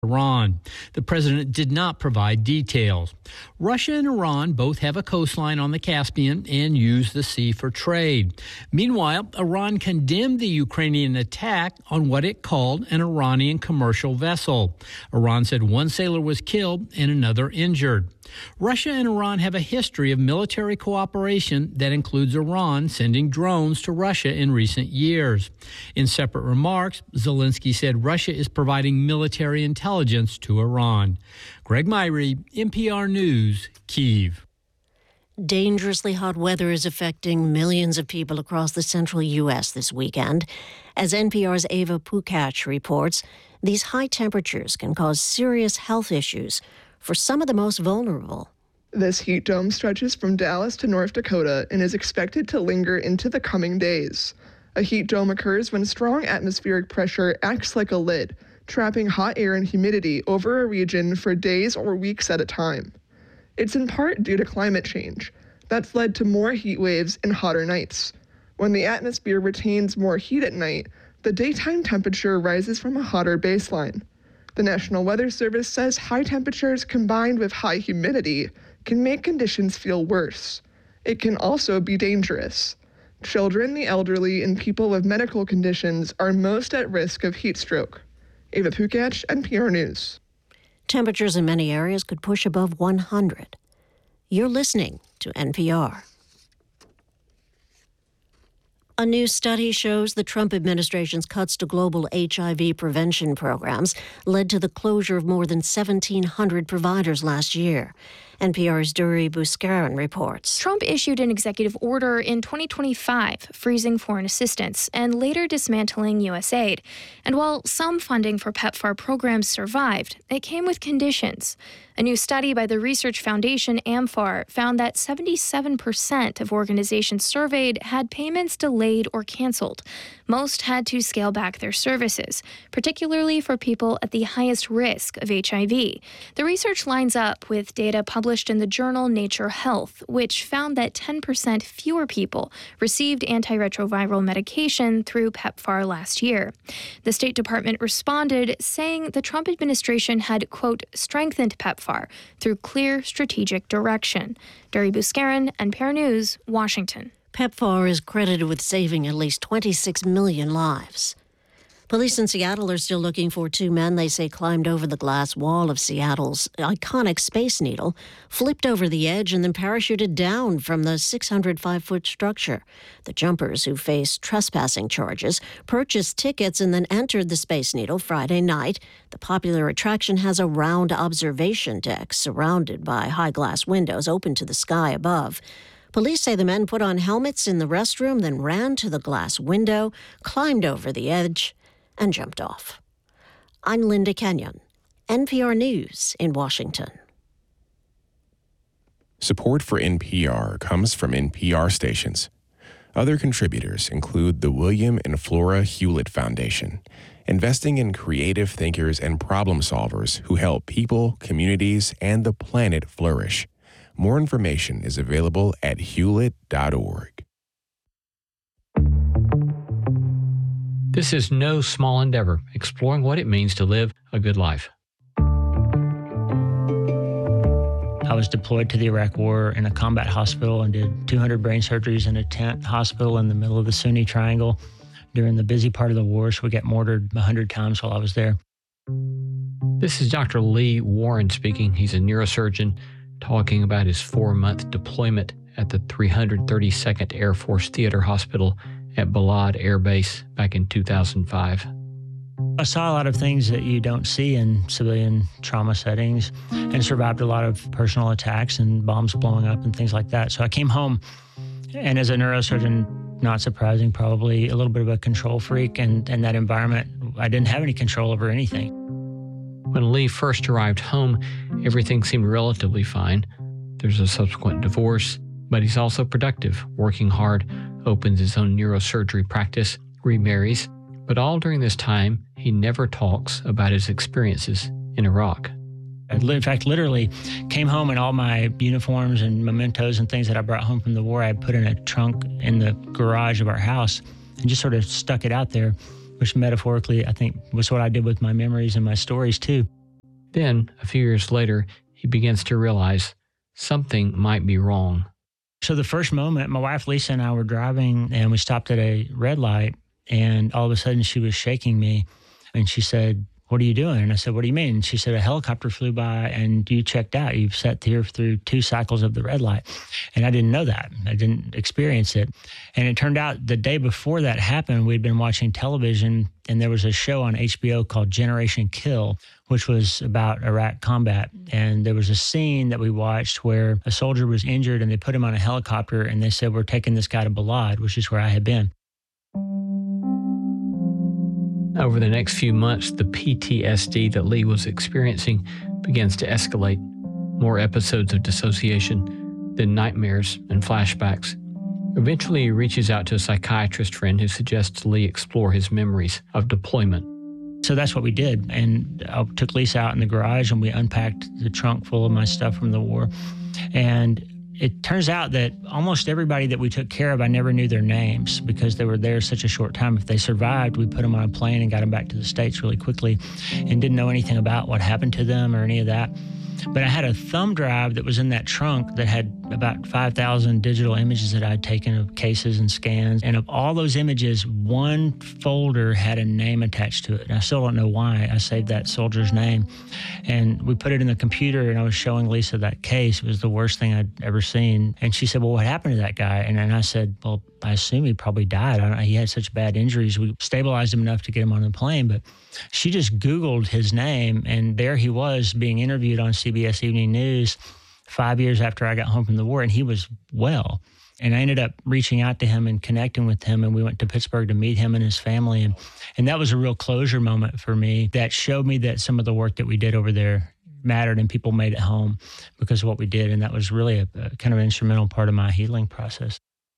Iran. The president did not provide details. Russia and Iran both have a coastline on the Caspian and use the sea for trade. Meanwhile, Iran condemned the Ukrainian attack on what it called an Iranian commercial vessel. Iran said one sailor was killed and another injured. Russia and Iran have a history of military cooperation that includes Iran sending drones to Russia in recent years. In separate remarks, Zelensky said Russia is providing military intelligence to Iran. Greg Myrie, NPR News, Kyiv. Dangerously hot weather is affecting millions of people across the central U.S. this weekend. As NPR's Ava Pukach reports, these high temperatures can cause serious health issues for some of the most vulnerable. This heat dome stretches from Dallas to North Dakota and is expected to linger into the coming days. A heat dome occurs when strong atmospheric pressure acts like a lid, trapping hot air and humidity over a region for days or weeks at a time. It's in part due to climate change that's led to more heat waves and hotter nights. When the atmosphere retains more heat at night, the daytime temperature rises from a hotter baseline. The National Weather Service says high temperatures combined with high humidity can make conditions feel worse. It can also be dangerous. Children, the elderly, and people with medical conditions are most at risk of heat stroke. Ava Pukach, NPR News. Temperatures in many areas could push above 100. You're listening to NPR. A new study shows the Trump administration's cuts to global HIV prevention programs led to the closure of more than 1,700 providers last year. NPR's Duri Buskaran reports. Trump issued an executive order in 2025 freezing foreign assistance and later dismantling U.S. aid. And while some funding for PEPFAR programs survived, it came with conditions. A new study by the research foundation AMFAR found that 77% of organizations surveyed had payments delayed or canceled. Most had to scale back their services, particularly for people at the highest risk of HIV. The research lines up with data published in the journal Nature Health, which found that 10% fewer people received antiretroviral medication through PEPFAR last year. The State Department responded, saying the Trump administration had, quote, strengthened PEPFAR through clear strategic direction. Duri Buskaran, NPR News, Washington. PEPFAR is credited with saving at least 26 million lives. Police in Seattle are still looking for two men they say climbed over the glass wall of Seattle's iconic Space Needle, flipped over the edge, and then parachuted down from the 605-foot structure. The jumpers, who faced trespassing charges, purchased tickets and then entered the Space Needle Friday night. The popular attraction has a round observation deck surrounded by high glass windows open to the sky above. Police say the men put on helmets in the restroom, then ran to the glass window, climbed over the edge, and jumped off. I'm Linda Kenyon, NPR News in Washington. Support for NPR comes from NPR stations. Other contributors include the William and Flora Hewlett Foundation, investing in creative thinkers and problem solvers who help people, communities, and the planet flourish. More information is available at hewlett.org. This is no small endeavor, exploring what it means to live a good life. I was deployed to the Iraq War in a combat hospital and did 200 brain surgeries in a tent hospital in the middle of the Sunni Triangle during the busy part of the war, so we got mortared 100 times while I was there. This is Dr. Lee Warren speaking. He's a neurosurgeon talking about his 4-month deployment at the 332nd Air Force Theater Hospital at Balad Air Base back in 2005. I saw a lot of things that you don't see in civilian trauma settings and survived a lot of personal attacks and bombs blowing up and things like that. So I came home, and as a neurosurgeon, not surprising, probably a little bit of a control freak, and in that environment, I didn't have any control over anything. When Lee first arrived home, everything seemed relatively fine. There's a subsequent divorce, but he's also productive, working hard, opens his own neurosurgery practice, remarries. But all during this time, he never talks about his experiences in Iraq. I, in fact, literally came home and all my uniforms and mementos and things that I brought home from the war, I put in a trunk in the garage of our house and just sort of stuck it out there, which metaphorically, I think, was what I did with my memories and my stories, too. Then, a few years later, he begins to realize something might be wrong. So the first moment, my wife Lisa and I were driving and we stopped at a red light, and all of a sudden she was shaking me and she said, "What are you doing?" And I said, "What do you mean?" And she said, "A helicopter flew by and you checked out. You've sat here through 2 cycles of the red light." And I didn't know that. I didn't experience it. And it turned out the day before that happened, we'd been watching television and there was a show on HBO called Generation Kill, which was about Iraq combat. And there was a scene that we watched where a soldier was injured and they put him on a helicopter and they said, "We're taking this guy to Balad," which is where I had been. Over the next few months, the PTSD that Lee was experiencing begins to escalate. More episodes of dissociation, then nightmares and flashbacks. Eventually, he reaches out to a psychiatrist friend who suggests Lee explore his memories of deployment. So that's what we did. And I took Lisa out in the garage and we unpacked the trunk full of my stuff from the war. And it turns out that almost everybody that we took care of, I never knew their names because they were there such a short time. If they survived, we put them on a plane and got them back to the States really quickly and didn't know anything about what happened to them or any of that. But I had a thumb drive that was in that trunk that had about 5,000 digital images that I'd taken of cases and scans. And of all those images, one folder had a name attached to it. And I still don't know why I saved that soldier's name. And we put it in the computer and I was showing Lisa that case. It was the worst thing I'd ever seen. And she said, "Well, what happened to that guy?" And then I said, "Well, I assume he probably died. He had such bad injuries. We stabilized him enough to get him on the plane." But she just Googled his name, and there he was being interviewed on CBS Evening News 5 years after I got home from the war, and he was well. And I ended up reaching out to him and connecting with him, and we went to Pittsburgh to meet him and his family. And that was a real closure moment for me that showed me that some of the work that we did over there mattered and people made it home because of what we did. And that was really a kind of instrumental part of my healing process.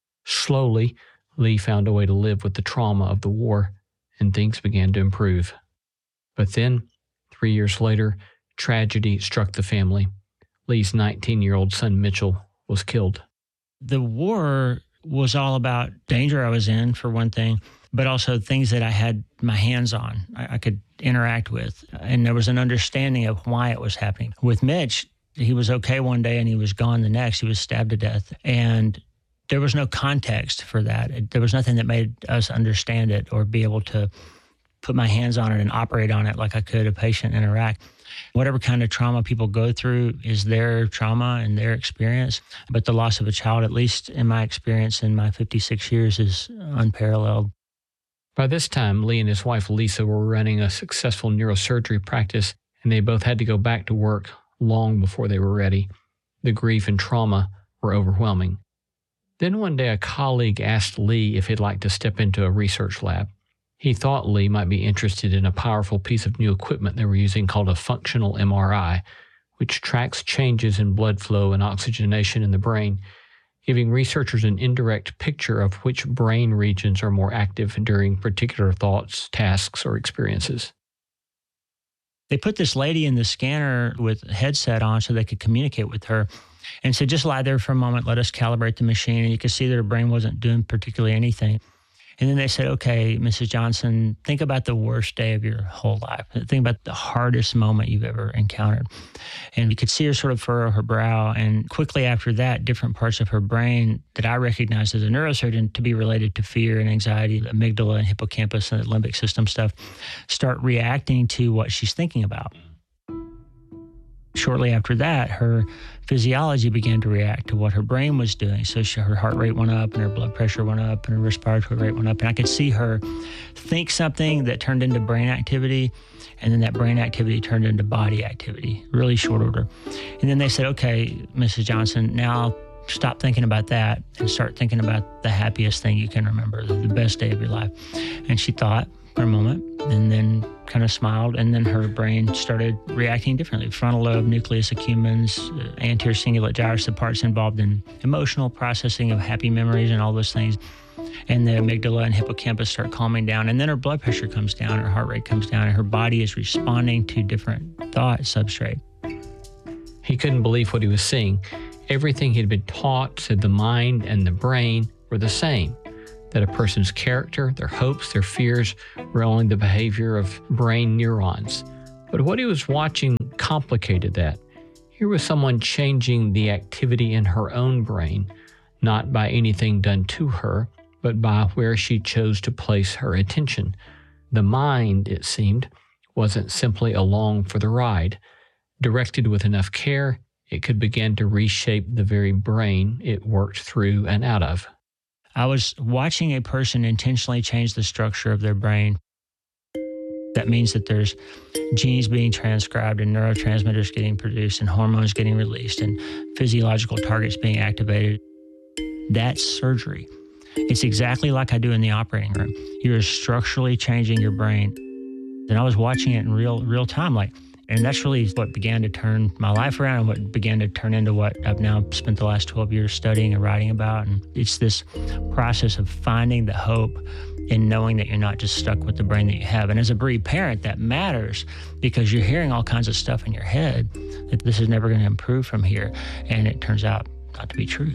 Slowly, Lee found a way to live with the trauma of the war, and things began to improve. But then, 3 years later, tragedy struck the family. Lee's 19-year-old son, Mitchell, was killed. The war was all about danger I was in, for one thing, but also things that I had my hands on, I could interact with. And there was an understanding of why it was happening. With Mitch, he was okay one day and he was gone the next. He was stabbed to death. And there was no context for that. There was nothing that made us understand it or be able to put my hands on it and operate on it like I could a patient in Iraq. Whatever kind of trauma people go through is their trauma and their experience. But the loss of a child, at least in my experience in my 56 years, is unparalleled. By this time, Lee and his wife Lisa were running a successful neurosurgery practice, and they both had to go back to work long before they were ready. The grief and trauma were overwhelming. Then one day a colleague asked Lee if he'd like to step into a research lab. He thought Lee might be interested in a powerful piece of new equipment they were using called a functional MRI, which tracks changes in blood flow and oxygenation in the brain, giving researchers an indirect picture of which brain regions are more active during particular thoughts, tasks, or experiences. They put this lady in the scanner with a headset on so they could communicate with her and said, "Just lie there for a moment, let us calibrate the machine." And you could see that her brain wasn't doing particularly anything. And then they said, "Okay, Mrs. Johnson, think about the worst day of your whole life. Think about the hardest moment you've ever encountered." And you could see her sort of furrow her brow. And quickly after that, different parts of her brain that I recognized as a neurosurgeon to be related to fear and anxiety, the amygdala and hippocampus and the limbic system stuff, start reacting to what she's thinking about. Shortly after that, her physiology began to react to what her brain was doing. So her heart rate went up and her blood pressure went up and her respiratory rate went up. And I could see her think something that turned into brain activity, and then that brain activity turned into body activity, really short order. And then they said, "Okay, Mrs. Johnson, now stop thinking about that and start thinking about the happiest thing you can remember, the best day of your life." And she thought for a moment and then kind of smiled, and then her brain started reacting differently. Frontal lobe, nucleus accumbens, anterior cingulate gyrus, the parts involved in emotional processing of happy memories and all those things. And the amygdala and hippocampus start calming down, and then her blood pressure comes down, her heart rate comes down, and her body is responding to different thought substrate. He couldn't believe what he was seeing. Everything he'd been taught said the mind and the brain were the same, that a person's character, their hopes, their fears were only the behavior of brain neurons. But what he was watching complicated that. Here was someone changing the activity in her own brain, not by anything done to her, but by where she chose to place her attention. The mind, it seemed, wasn't simply along for the ride. Directed with enough care, it could begin to reshape the very brain it worked through and out of. I was watching a person intentionally change the structure of their brain. That means that there's genes being transcribed and neurotransmitters getting produced and hormones getting released and physiological targets being activated. That's surgery. It's exactly like I do in the operating room. You're structurally changing your brain. And I was watching it in real time, and that's really what began to turn my life around and what began to turn into what I've now spent the last 12 years studying and writing about. And it's this process of finding the hope in knowing that you're not just stuck with the brain that you have. And as a bereaved parent, that matters because you're hearing all kinds of stuff in your head that this is never going to improve from here. And it turns out not to be true.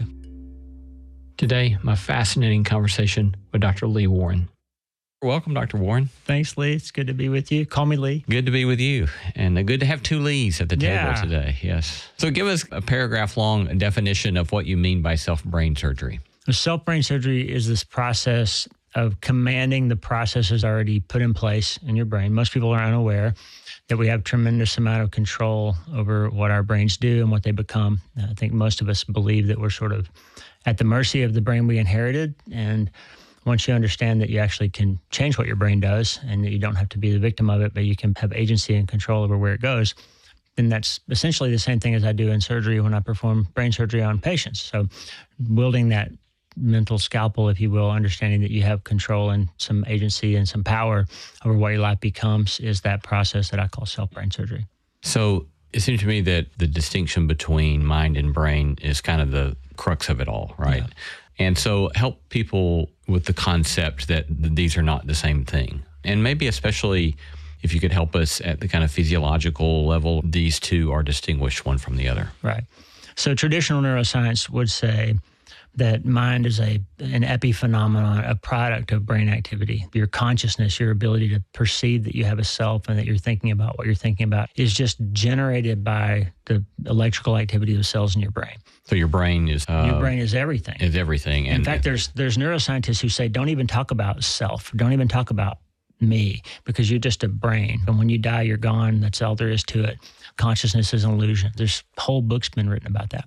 Today, my fascinating conversation with Dr. Lee Warren. Welcome, Dr. Warren. Thanks, Lee. It's good to be with you. Call me Lee. Good to be with you. And good to have two Lees at the table today. Yes. So give us a paragraph-long definition of what you mean by self-brain surgery. Self-brain surgery is this process of commanding the processes already put in place in your brain. Most people are unaware that we have tremendous amount of control over what our brains do and what they become. I think most of us believe that we're sort of at the mercy of the brain we inherited. And once you understand that you actually can change what your brain does and that you don't have to be the victim of it, but you can have agency and control over where it goes, then that's essentially the same thing as I do in surgery when I perform brain surgery on patients. So wielding that mental scalpel, if you will, understanding that you have control and some agency and some power over what your life becomes is that process that I call self-brain surgery. So it seems to me that the distinction between mind and brain is kind of the crux of it all, right? Yeah. And so help people with the concept that these are not the same thing. And maybe especially if you could help us at the kind of physiological level, these two are distinguished one from the other. Right. So traditional neuroscience would say that mind is an epiphenomenon, a product of brain activity. Your consciousness, your ability to perceive that you have a self and that you're thinking about what you're thinking about is just generated by the electrical activity of cells in your brain. So your brain is... your brain is everything. Is everything. In fact, there's neuroscientists who say, don't even talk about self. Don't even talk about me because you're just a brain. And when you die, you're gone. That's all there is to it. Consciousness is an illusion. There's whole books been written about that.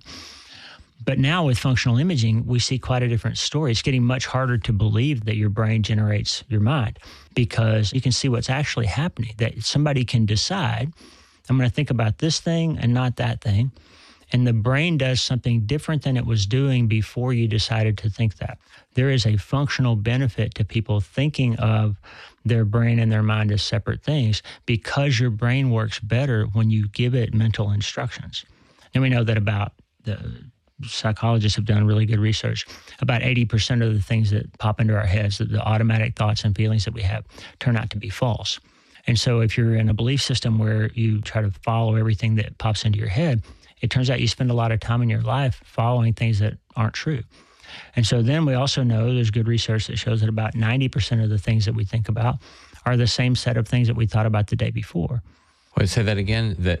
But now with functional imaging, we see quite a different story. It's getting much harder to believe that your brain generates your mind because you can see what's actually happening, that somebody can decide, I'm going to think about this thing and not that thing. And the brain does something different than it was doing before you decided to think that. There is a functional benefit to people thinking of their brain and their mind as separate things because your brain works better when you give it mental instructions. And we know that about psychologists have done really good research. About 80% of the things that pop into our heads, the automatic thoughts and feelings that we have, turn out to be false. And so if you're in a belief system where you try to follow everything that pops into your head, it turns out you spend a lot of time in your life following things that aren't true. And so then we also know there's good research that shows that about 90% of the things that we think about are the same set of things that we thought about the day before. Wait, say that again, that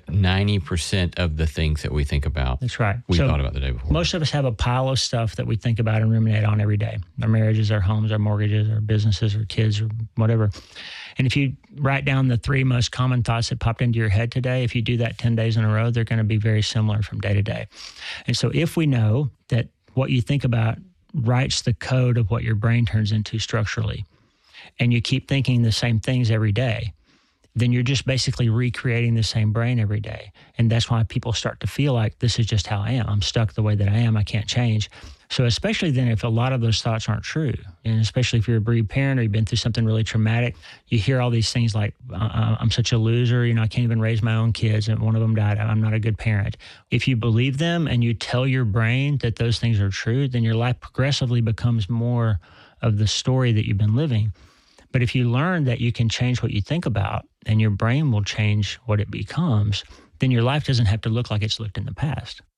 90% of the things that we think about, that's right, we thought about the day before. Most of us have a pile of stuff that we think about and ruminate on every day. Our marriages, our homes, our mortgages, our businesses, our kids, or whatever. And if you write down the 3 most common thoughts that popped into your head today, if you do that 10 days in a row, they're going to be very similar from day to day. And so if we know that what you think about writes the code of what your brain turns into structurally, and you keep thinking the same things every day, then you're just basically recreating the same brain every day. And that's why people start to feel like this is just how I am. I'm stuck the way that I am. I can't change. So especially then if a lot of those thoughts aren't true, and especially if you're a bereaved parent or you've been through something really traumatic, you hear all these things like, I'm such a loser, I can't even raise my own kids, and one of them died, I'm not a good parent. If you believe them and you tell your brain that those things are true, then your life progressively becomes more of the story that you've been living. But if you learn that you can change what you think about and your brain will change what it becomes, then your life doesn't have to look like it's looked in the past.